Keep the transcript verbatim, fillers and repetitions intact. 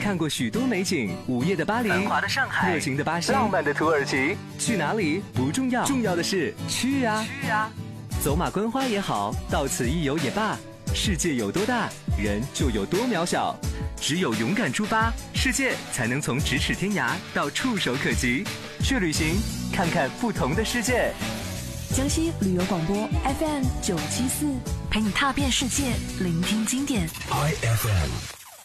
看过许多美景，午夜的巴黎， 繁华的上海， 热情的巴西， 浪漫的土耳其。 去哪里不重要，重要的是去啊！ 去啊！ 走马观花也好，到此一游也罢，世界有多大，人就有多渺小。只有勇敢出发，世界才能从咫尺天涯到触手可及。去旅行，看看不同的世界。 江西旅游广播 F M 九七四， 陪你踏遍世界，聆听经典。 I F M。